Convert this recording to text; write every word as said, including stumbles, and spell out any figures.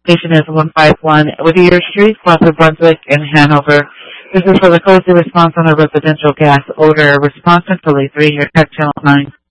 Station is one five one Whittier Street, South of Brunswick, in Hanover. This is for the courtesy response on a residential gas odor response until three here at Channel nine.